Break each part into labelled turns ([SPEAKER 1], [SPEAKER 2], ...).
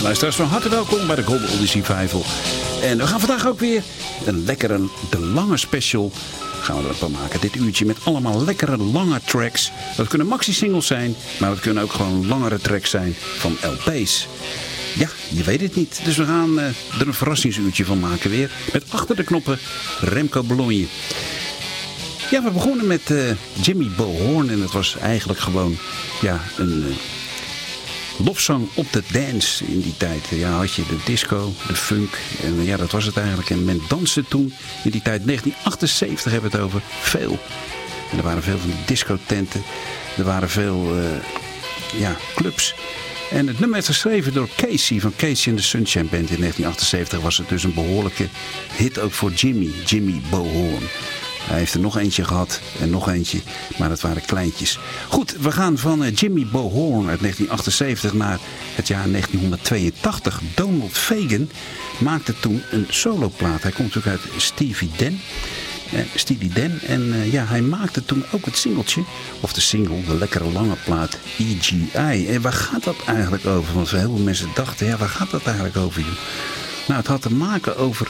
[SPEAKER 1] Luisteraars, van harte welkom bij de Golden Oldies Revival. En we gaan vandaag ook weer een lekkere, de lange special gaan we ervan maken. Dit uurtje met allemaal lekkere, lange tracks. Dat kunnen maxi-singles zijn, maar het kunnen ook gewoon langere tracks zijn van LP's. Ja, je weet het niet. Dus we gaan er een verrassingsuurtje van maken weer. Met achter de knoppen Remco Bologna. Ja, we begonnen met Jimmy Bohorn. En dat was eigenlijk gewoon een lofzang op de dance in die tijd. Ja, had je de disco, de funk. En ja, dat was het eigenlijk. En men danste toen in die tijd. 1978 hebben we het over. Veel. En er waren veel van die discotenten. Er waren veel clubs. En het nummer werd geschreven door Casey van Casey and the Sunshine Band. In 1978 was het dus een behoorlijke hit ook voor Jimmy Bohorn. Hij heeft er nog eentje gehad en nog eentje, maar dat waren kleintjes. Goed, we gaan van Jimmy Bohorn uit 1978 naar het jaar 1982. Donald Fagen maakte toen een soloplaat. Hij komt natuurlijk uit Steely Dan. En hij maakte toen ook het singeltje, of de single, de lekkere lange plaat EGI. En waar gaat dat eigenlijk over? Want heel veel mensen dachten, waar gaat dat eigenlijk over? Nou, het had te maken over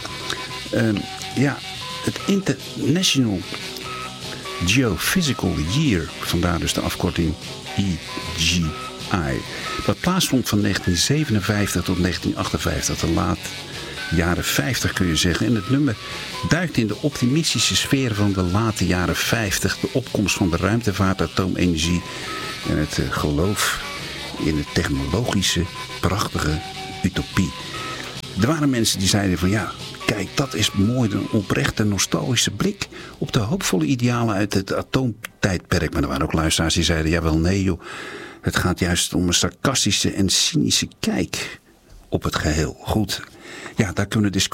[SPEAKER 1] het International Geophysical Year. Vandaar dus de afkorting EGI. Dat plaatsvond van 1957 tot 1958. De laat jaren 50 kun je zeggen. En het nummer duikt in de optimistische sfeer van de late jaren 50. De opkomst van de ruimtevaart, atoomenergie en het geloof in het technologische, prachtige utopie. Er waren mensen die zeiden van kijk, dat is mooi, een oprechte nostalgische blik op de hoopvolle idealen uit het atoomtijdperk. Maar er waren ook luisteraars die zeiden, jawel nee joh, het gaat juist om een sarcastische en cynische kijk op het geheel. Goed, daar kunnen